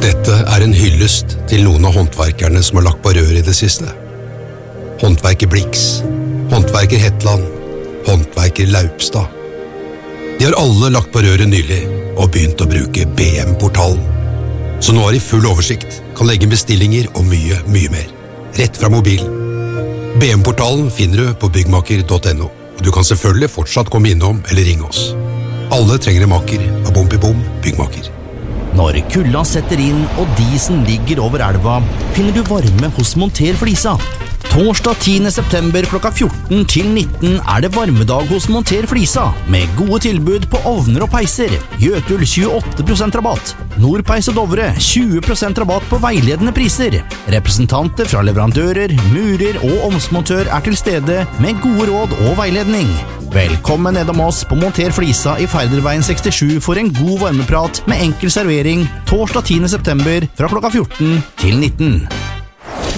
Dette en hyllest til noen av håndverkerne som har lagt på rør i det siste. Håndverker Blix, håndverker Hetland, håndverker Laupstad. De har alle lagt på røret nylig og begynt å bruke BM-portalen. Så nå har de full oversikt, kan legge bestillinger og mye mer. Rett fra mobilen. BM-portalen finner du på byggmaker.no, og du kan selvfølgelig fortsatt komme innom eller ringe oss. Alle trenger en maker av Bom i Bom Byggmaker. Når kulda setter inn og disen ligger over elva, finner du varme hos Monter Flisa. Torsdag 10. september klokka 14 til 19 det varmedag hos Monter Flisa, med gode tilbud på ovner og peiser. Jøtul 28% rabatt. Nordpeis og Dovre 20% rabatt på veiledende priser. Representanter fra leverandører, murer og ovnsmontør til stede med gode råd og veiledning. Velkommen nedom oss på Monter Flisa i Færderveien 67 for en god varmeprat med enkel servering torsdag 10. september fra klokka 14 til 19.